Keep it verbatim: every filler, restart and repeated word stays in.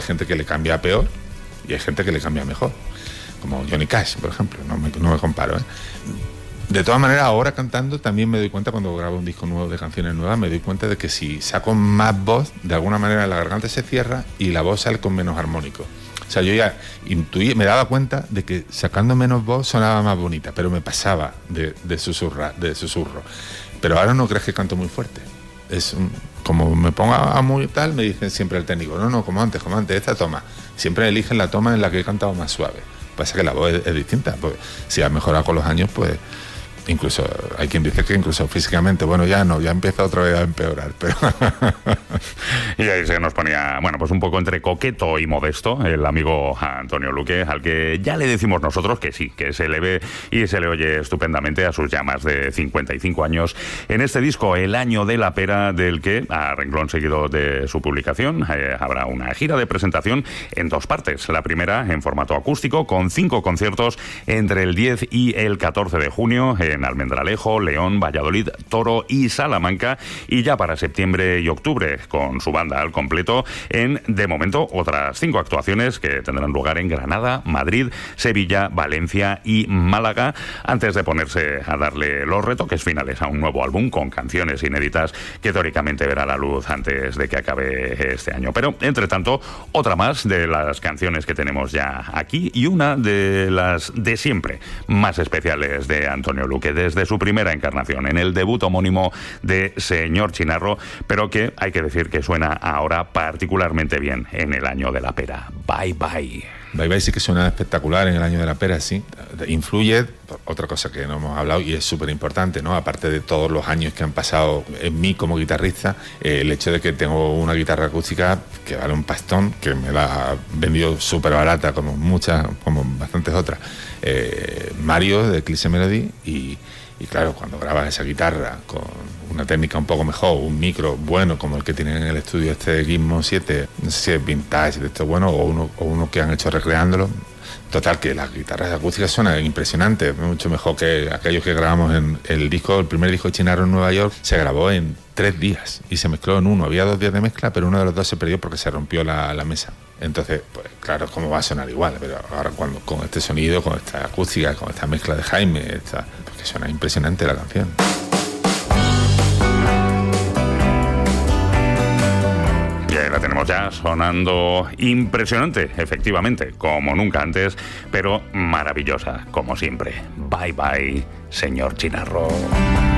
hay gente que le cambia peor y hay gente que le cambia mejor, como Johnny Cash, por ejemplo, no me, no me comparo, ¿eh? De todas maneras, ahora cantando también me doy cuenta, cuando grabo un disco nuevo de canciones nuevas, me doy cuenta de que si saco más voz, de alguna manera la garganta se cierra y la voz sale con menos armónico. O sea, yo ya intuí, me daba cuenta de que sacando menos voz sonaba más bonita, pero me pasaba de, de, susurra, de susurro. Pero ahora no crees que canto muy fuerte. Es un, como me ponga muy tal, me dicen siempre el técnico, no, no, como antes, como antes, esta toma. Siempre eligen la toma en la que he cantado más suave. Pasa que la voz es, es distinta. Pues, si ha mejorado con los años, pues... Incluso hay quien dice que incluso físicamente, bueno, ya no, ya empieza otra vez a empeorar, pero... Y ahí se nos ponía, bueno, pues un poco entre coqueto y modesto el amigo Antonio Luque, al que ya le decimos nosotros que sí, que se le ve y se le oye estupendamente a sus ya más de cincuenta y cinco años en este disco, El Año de la Pera, del que, a renglón seguido de su publicación, eh, habrá una gira de presentación en dos partes. La primera en formato acústico, con cinco conciertos entre el diez y el catorce de junio, eh, en Almendralejo, León, Valladolid, Toro y Salamanca, y ya para septiembre y octubre con su banda al completo en, de momento, otras cinco actuaciones que tendrán lugar en Granada, Madrid, Sevilla, Valencia y Málaga, antes de ponerse a darle los retoques finales a un nuevo álbum con canciones inéditas que teóricamente verá la luz antes de que acabe este año. Pero, entre tanto, otra más de las canciones que tenemos ya aquí y una de las de siempre más especiales de Antonio Luque, que desde su primera encarnación en el debut homónimo de Señor Chinarro, pero que hay que decir que suena ahora particularmente bien en El Año de la Pera. Bye Bye. Bye Bye sí que suena espectacular en El Año de la Pera, sí. Influye, otra cosa que no hemos hablado y es súper importante, ¿no? Aparte de todos los años que han pasado en mí como guitarrista, eh, el hecho de que tengo una guitarra acústica que vale un pastón, que me la ha vendido súper barata, como muchas, como bastantes otras. Eh, Mario de Eclipse Melody y, y claro, cuando grabas esa guitarra con una técnica un poco mejor, un micro bueno como el que tienen en el estudio este Gizmo siete, no sé si es vintage de esto bueno o uno, o uno que han hecho recreándolo. Total, que las guitarras acústicas suenan impresionantes, mucho mejor que aquellos que grabamos en el disco, el primer disco de Chinarro en Nueva York, se grabó en tres días y se mezcló en uno. Había dos días de mezcla, pero uno de los dos se perdió porque se rompió la, la mesa. Entonces, pues claro, ¿cómo va a sonar igual? Pero ahora cuando con este sonido, con esta acústica, con esta mezcla de Jaime, esta, porque suena impresionante la canción. La tenemos ya sonando impresionante, efectivamente, como nunca antes, pero maravillosa, como siempre. Bye Bye, Señor Chinarro.